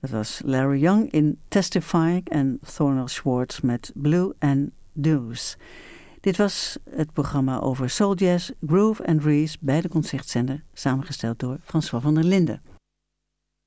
Dat was Larry Young in Testifying en Thornell Schwartz met Blue and Deuce. Dit was het programma over soul jazz, groove en Reese bij de Concertzender, samengesteld door François van der Linden.